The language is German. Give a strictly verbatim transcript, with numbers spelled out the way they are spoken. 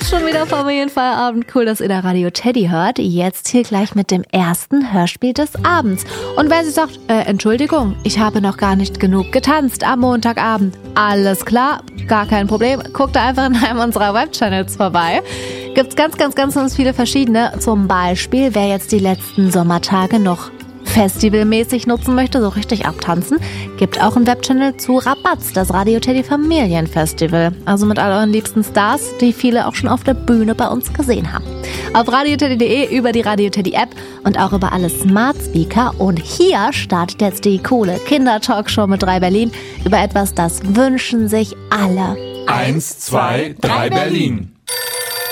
schon wieder Familienfeierabend. Cool, dass ihr da Radio Teddy hört. Jetzt hier gleich mit dem ersten Hörspiel des Abends. Und wer sich sagt, äh, Entschuldigung, ich habe noch gar nicht genug getanzt am Montagabend. Alles klar, gar kein Problem. Guckt da einfach in einem unserer Webchannels vorbei. Gibt's ganz, ganz, ganz, ganz viele verschiedene. Zum Beispiel, wer jetzt die letzten Sommertage noch festivalmäßig nutzen möchte, so richtig abtanzen, gibt auch einen Webchannel zu Rabatz, das Radio Teddy Familienfestival. Also mit all euren liebsten Stars, die viele auch schon auf der Bühne bei uns gesehen haben. Auf radioteddy punkt de, über die Radio Teddy App und auch über alle Smart Speaker. Und hier startet jetzt die coole Kinder-Talkshow mit drei Berlin über etwas, das wünschen sich alle. Eins, zwei, drei Berlin.